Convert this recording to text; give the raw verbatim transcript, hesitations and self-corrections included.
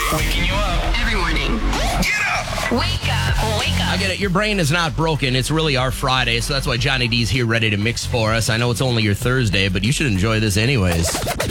Waking you up Every morning. Get up. Wake up. Wake up. I get it. Your brain is not broken. It's really our Friday, so that's why Johnny D's here ready to mix for us. I know it's only your Thursday, but you should enjoy this anyways.